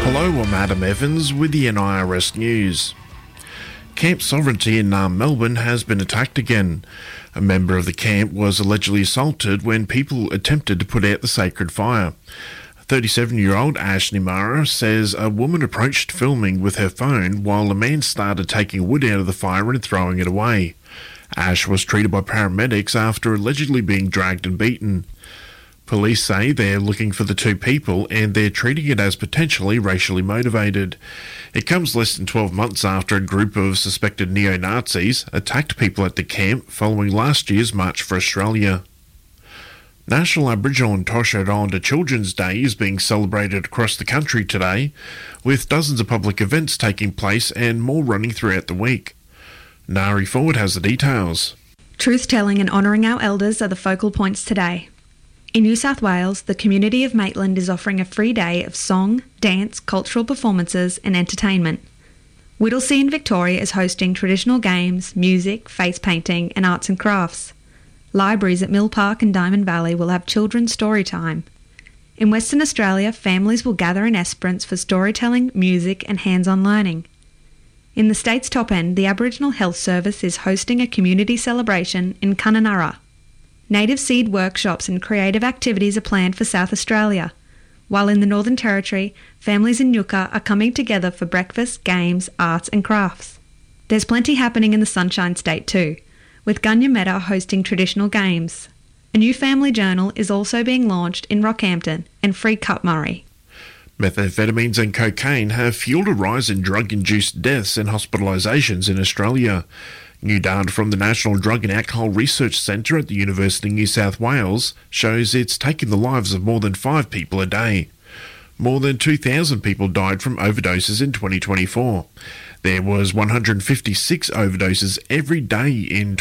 Hello, I'm Adam Evans with the NIRS News. Camp Sovereignty in Melbourne has been attacked again. A member of the camp was allegedly assaulted when people attempted to put out the sacred fire. 37-year-old Ash Nimara says a woman approached filming with her phone while a man started taking wood out of the fire and throwing it away. Ash was treated by paramedics after allegedly being dragged and beaten. Police say they're looking for the two people and they're treating it as potentially racially motivated. It comes less than 12 months after a group of suspected neo-Nazis attacked people at the camp following last year's March for Australia. National Aboriginal and Torres Strait Islander Children's Day is being celebrated across the country today, with dozens of public events taking place and more running throughout the week. Nari Ford has the details. Truth-telling and honouring our elders are the focal points today. In New South Wales, the community of Maitland is offering a free day of song, dance, cultural performances and entertainment. Whittlesea in Victoria is hosting traditional games, music, face painting and arts and crafts. Libraries at Mill Park and Diamond Valley will have children's story time. In Western Australia, families will gather in Esperance for storytelling, music and hands-on learning. In the state's top end, the Aboriginal Health Service is hosting a community celebration in Kununurra. Native seed workshops and creative activities are planned for South Australia, while in the Northern Territory, families in Nuka are coming together for breakfast, games, arts and crafts. There's plenty happening in the Sunshine State too, with Gunyametta hosting traditional games. A new family journal is also being launched in Rockhampton and Free Cup Murray. Methamphetamines and cocaine have fueled a rise in drug-induced deaths and hospitalisations in Australia. New data from the National Drug and Alcohol Research Centre at the University of New South Wales shows it's taking the lives of more than 5 people a day. More than 2,000 people died from overdoses in 2024. There was 156 overdoses every day in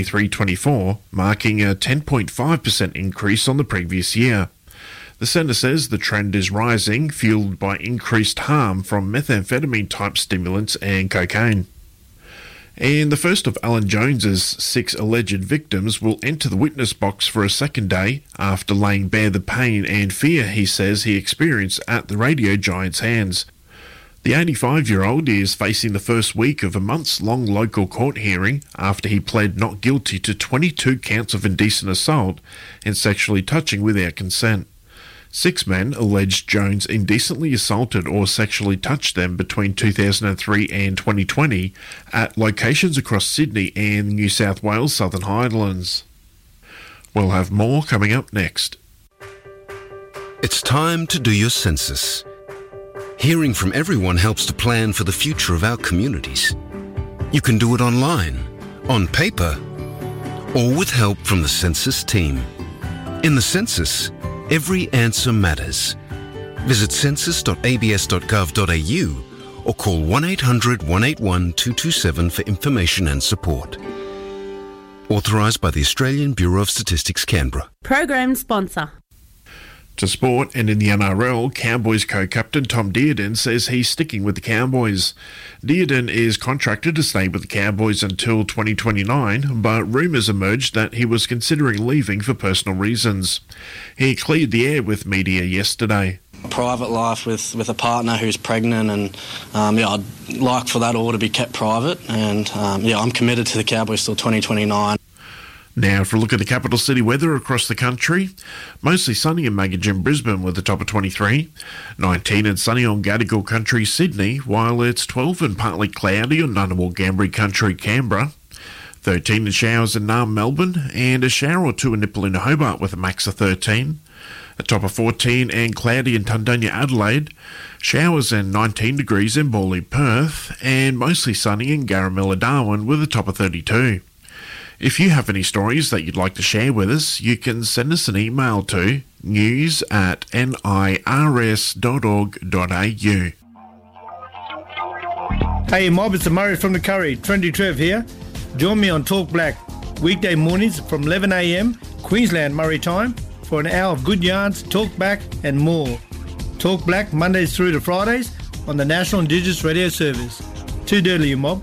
2023-24, marking a 10.5% increase on the previous year. The centre says the trend is rising, fueled by increased harm from methamphetamine-type stimulants and cocaine. And the first of Alan Jones's 6 alleged victims will enter the witness box for a second day after laying bare the pain and fear he says he experienced at the radio giant's hands. The 85-year-old is facing the first week of a months-long local court hearing after he pled not guilty to 22 counts of indecent assault and sexually touching without consent. 6 men alleged Jones indecently assaulted or sexually touched them between 2003 and 2020 at locations across Sydney and the New South Wales Southern Highlands. We'll have more coming up next. It's time to do your census. Hearing from everyone helps to plan for the future of our communities. You can do it online, on paper, or with help from the census team. In the census, every answer matters. Visit census.abs.gov.au or call 1800 181 227 for information and support. Authorised by the Australian Bureau of Statistics, Canberra. Program sponsor. To sport, and in the NRL, Cowboys co-captain Tom Dearden says he's sticking with the Cowboys. Dearden is contracted to stay with the Cowboys until 2029, but rumours emerged that he was considering leaving for personal reasons. He cleared the air with media yesterday. Private life with a partner who's pregnant, and I'd like for that all to be kept private, and I'm committed to the Cowboys till 2029. Now for a look at the capital city weather across the country. Mostly sunny in Magogin, Brisbane with a top of 23. 19 and sunny on Gadigal Country, Sydney, while it's 12 and partly cloudy on Ngunnawal, Gambri Country, Canberra. 13 and showers in Naarm, Melbourne, and a shower or two in Nipaluna, Hobart with a max of 13. A top of 14 and cloudy in Tundonia, Adelaide. Showers and 19 degrees in Bawley, Perth, and mostly sunny in Garamilla, Darwin with a top of 32. If you have any stories that you'd like to share with us, you can send us an email to news@nirs.org.au. Hey mob, it's Murray from the Curry. Trendy Trev here. Join me on Talk Black, weekday mornings from 11 a.m, Queensland Murray time, for an hour of good yarns, talk back and more. Talk Black Mondays through to Fridays on the National Indigenous Radio Service. Too dirty, you mob.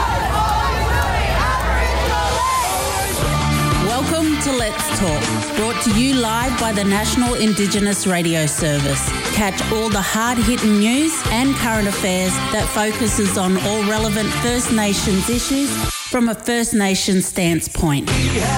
Welcome to Let's Talk, brought Brought to you live by the National Indigenous Radio Service. Catch all the hard-hitting news and current affairs that focuses on all relevant First Nations issues from a First Nations stance point.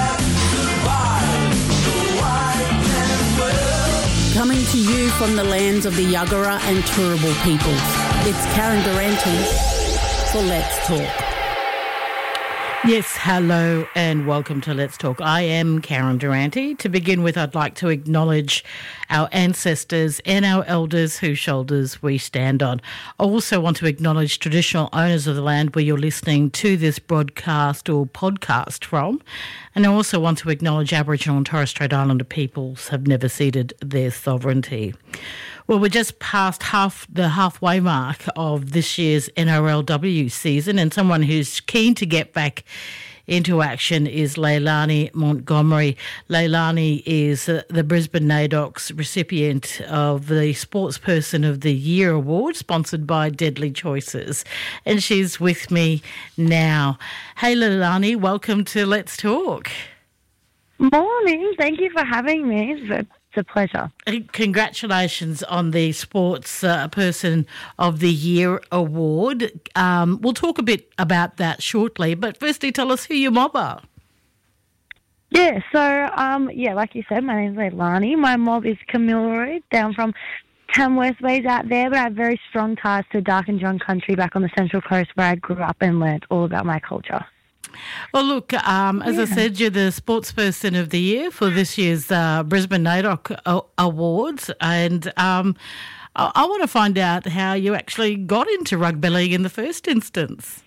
Coming to you from the lands of the Yuggera and Turrbal peoples, it's Karen Durante for Let's Talk. Yes, hello and welcome to Let's Talk. I am Karen Durante. To begin with, I'd like to acknowledge our ancestors and our elders whose shoulders we stand on. I also want to acknowledge traditional owners of the land where you're listening to this broadcast or podcast from. And I also want to acknowledge Aboriginal and Torres Strait Islander peoples have never ceded their sovereignty. Well, we're just past the halfway mark of this year's NRLW season, and someone who's keen to get back into action is Leilani Montgomery. Leilani is the Brisbane NAIDOC's recipient of the Sportsperson of the Year award, sponsored by Deadly Choices, and she's with me now. Hey, Leilani, welcome to Let's Talk. Morning. Thank you for having me. It's a pleasure. Congratulations on the Sports Person of the Year award. We'll talk a bit about that shortly, but firstly, tell us who your mob are. Yeah, so, like you said, my name's Leilani. My mob is Camille Roy, down from Tamworth ways out there, but I have very strong ties to Dark and John country back on the Central Coast where I grew up and learnt all about my culture. Well, look, as I said, you're the Sportsperson of the Year for this year's Brisbane NAIDOC Awards, and I want to find out how you actually got into rugby league in the first instance.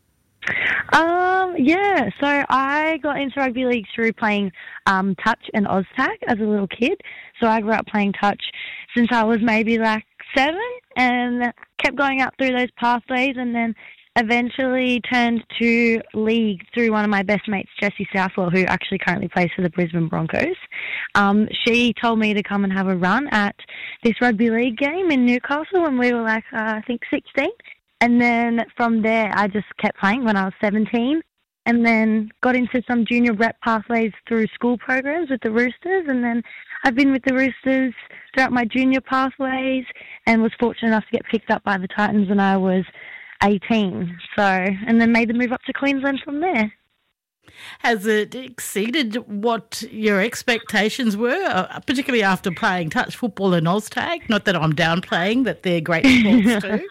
So I got into rugby league through playing touch and OzTag as a little kid. So I grew up playing touch since I was maybe like 7 and kept going up through those pathways, and then eventually turned to league through one of my best mates, Jessie Southwell, who actually currently plays for the Brisbane Broncos. She told me to come and have a run at this rugby league game in Newcastle when we were like, I think 16. And then from there, I just kept playing when I was 17, and then got into some junior rep pathways through school programs with the Roosters. And then I've been with the Roosters throughout my junior pathways and was fortunate enough to get picked up by the Titans when I was 18, and then made the move up to Queensland from there. Has it exceeded what your expectations were, particularly after playing touch football and OzTag? Not that I'm downplaying that they're great sports too.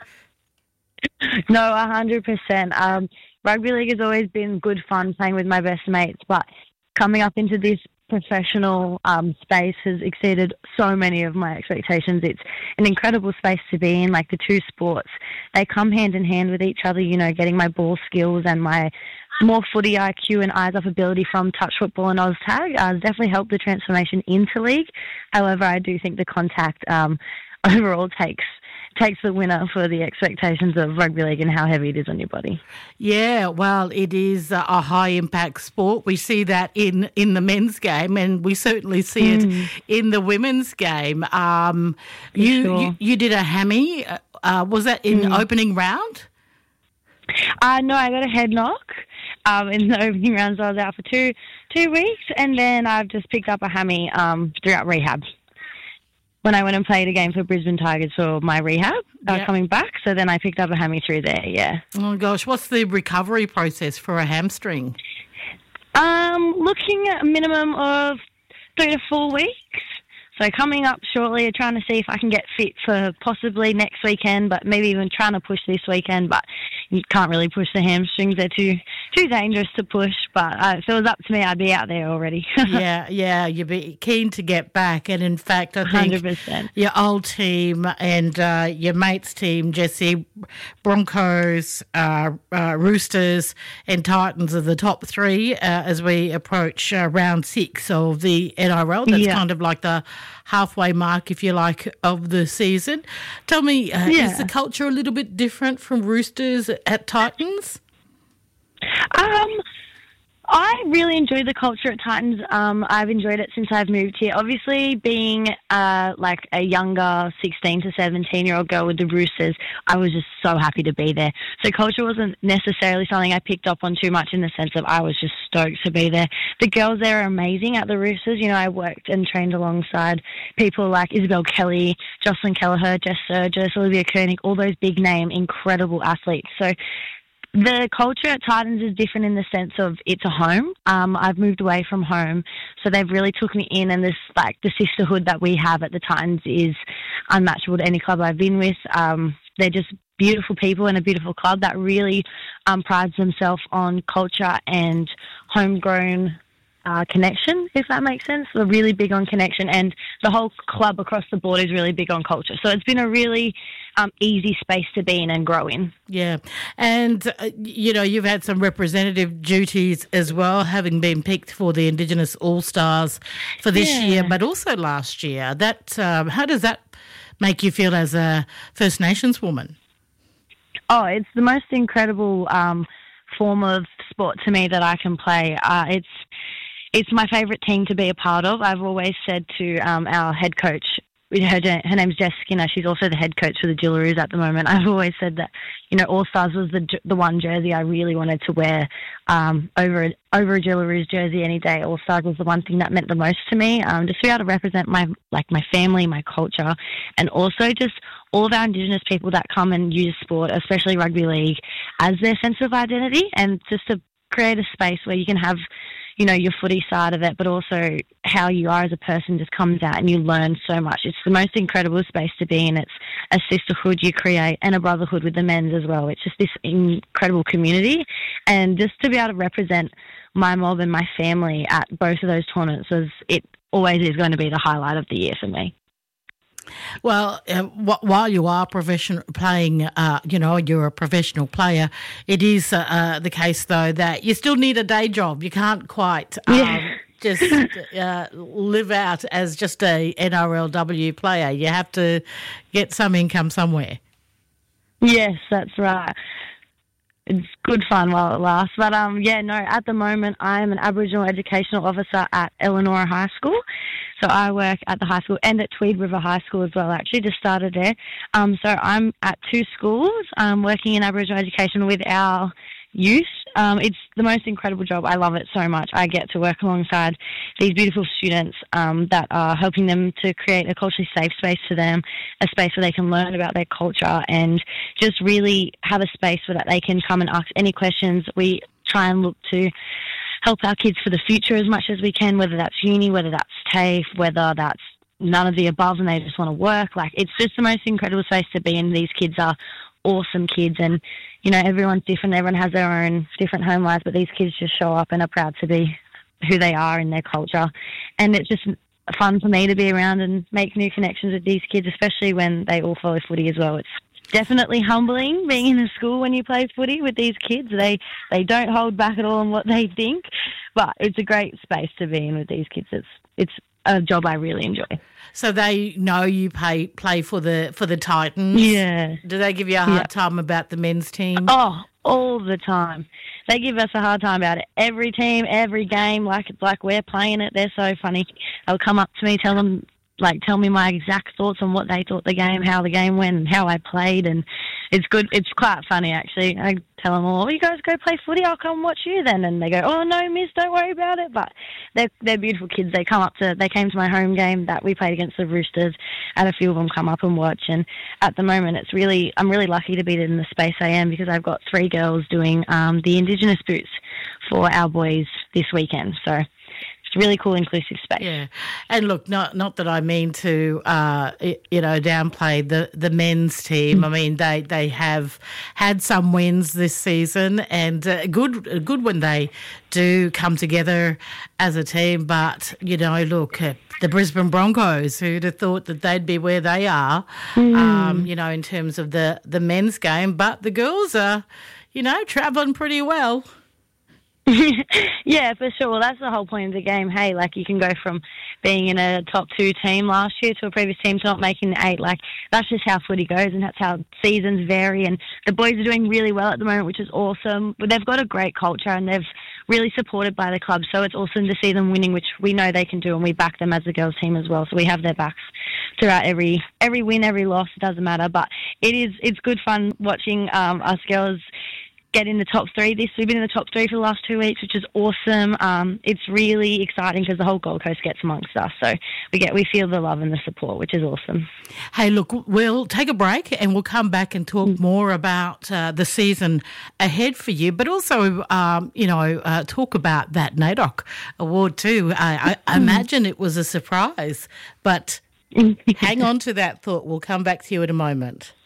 No, 100%. Rugby league has always been good fun playing with my best mates, but coming up into this professional space has exceeded so many of my expectations. It's an incredible space to be in. Like, the two sports, they come hand in hand with each other, you know, getting my ball skills and my more footy IQ and eyes up ability from touch football and OzTag has definitely helped the transformation into league. However, I do think the contact overall takes the winner for the expectations of rugby league and how heavy it is on your body. Yeah, well, it is a high-impact sport. We see that in the men's game, and we certainly see it in the women's game. You did a hammy. Was that in opening round? No, I got a head knock in the opening round, so I was out for two weeks, and then I've just picked up a hammy throughout rehab. When I went and played a game for Brisbane Tigers for my rehab, coming back, so then I picked up a hammy through there, yeah. Oh, gosh. What's the recovery process for a hamstring? Looking at a minimum of 3 to 4 weeks. So coming up shortly, trying to see if I can get fit for possibly next weekend, but maybe even trying to push this weekend, but you can't really push the hamstrings. They're too dangerous to push, but if it was up to me, I'd be out there already. Yeah, you'd be keen to get back. And in fact, I think 100%. Your old team and your mate's team, Jessie, Broncos, Roosters and Titans are the top 3 as we approach round 6 of the NRL. That's kind of like the halfway mark, if you like, of the season. Tell me, is the culture a little bit different from Roosters at Titans? I really enjoy the culture at Titans. I've enjoyed it since I've moved here. Obviously, being like a younger 16 to 17-year-old girl with the Roosters, I was just so happy to be there. So culture wasn't necessarily something I picked up on too much in the sense of I was just stoked to be there. The girls there are amazing at the Roosters. You know, I worked and trained alongside people like Isabel Kelly, Jocelyn Kelleher, Jess Surgis, Olivia Koenig, all those big-name, incredible athletes. So the culture at Titans is different in the sense of it's a home. I've moved away from home, so they've really took me in, and this like the sisterhood that we have at the Titans is unmatchable to any club I've been with. They're just beautiful people and a beautiful club that really prides themselves on culture and homegrown connection, if that makes sense. They're really big on connection, and the whole club across the board is really big on culture. So it's been a really easy space to be in and grow in. Yeah. And, you know, you've had some representative duties as well, having been picked for the Indigenous All-Stars for this year, but also last year. That how does that make you feel as a First Nations woman? Oh, it's the most incredible form of sport to me that I can play. It's my favourite team to be a part of. I've always said to our head coach, her name's Jess Skinner, she's also the head coach for the Jillaroos at the moment. I've always said that, you know, All Stars was the one jersey I really wanted to wear over a Jillaroos jersey any day. All Stars was the one thing that meant the most to me, just to be able to represent my family, my culture, and also just all of our Indigenous people that come and use sport, especially rugby league, as their sense of identity, and just to create a space where you can have, you know, your footy side of it, but also how you are as a person just comes out and you learn so much. It's the most incredible space to be in. It's a sisterhood you create and a brotherhood with the men's as well. It's just this incredible community, and just to be able to represent my mob and my family at both of those tournaments, it always is going to be the highlight of the year for me. Well, while you are playing, you know, you're a professional player, it is the case, though, that you still need a day job. You can't quite just live out as just a NRLW player. You have to get some income somewhere. Yes, that's right. It's good fun while it lasts. But, at the moment, I'm an Aboriginal Educational Officer at Elanora High School. So I work at the high school and at Tweed River High School as well, actually, just started there. So I'm at two schools working in Aboriginal education with our youth. It's the most incredible job. I love it so much. I get to work alongside these beautiful students that are helping them to create a culturally safe space for them, a space where they can learn about their culture and just really have a space where that they can come and ask any questions. We try and look to help our kids for the future as much as we can, whether that's uni, whether that's TAFE, whether that's none of the above and they just want to work. Like, it's just the most incredible space to be in. These kids are awesome kids, and, you know, everyone's different. Everyone has their own different home lives, but these kids just show up and are proud to be who they are in their culture. And it's just fun for me to be around and make new connections with these kids, especially when they all follow footy as well. It's definitely humbling being in a school when you play footy with these kids. They don't hold back at all on what they think, but it's a great space to be in with these kids. It's a job I really enjoy. So they know you play for the Titans. Yeah. Do they give you a hard time about the men's team? Oh, all the time. They give us a hard time about it. Every team, every game, like it's like we're playing it. They're so funny. They'll come up to me, tell me my exact thoughts on what they thought the game, how the game went, and how I played, and it's good. It's quite funny, actually. I tell them all, you guys go play footy, I'll come watch you then. And they go, oh, no, miss, don't worry about it. But they're beautiful kids. They came to my home game that we played against the Roosters, and a few of them come up and watch. And at the moment, I'm really lucky to be in the space I am, because I've got 3 girls doing the Indigenous boots for our boys this weekend. So really cool, inclusive space. Yeah, and look, not that I mean to, downplay the men's team. I mean, they have had some wins this season, and good when they do come together as a team. But look, the Brisbane Broncos, who'd have thought that they'd be where they are, in terms of the men's game. But the girls are, travelling pretty well. Yeah, for sure. Well, that's the whole point of the game. Hey, like, you can go from being in a top 2 team last year to a previous team to not making the 8. Like, that's just how footy goes, and that's how seasons vary. And the boys are doing really well at the moment, which is awesome. But they've got a great culture, and they've really supported by the club. So it's awesome to see them winning, which we know they can do, and we back them as a girls team as well. So we have their backs throughout every win, every loss. It doesn't matter, but it's good fun watching us girls get in the top three. We've been in the top three for the last 2 weeks, which is awesome. It's really exciting because the whole Gold Coast gets amongst us. So we feel the love and the support, which is awesome. Hey, look, we'll take a break and we'll come back and talk more about the season ahead for you, but also, talk about that NAIDOC award too. I imagine it was a surprise, but hang on to that thought. We'll come back to you in a moment.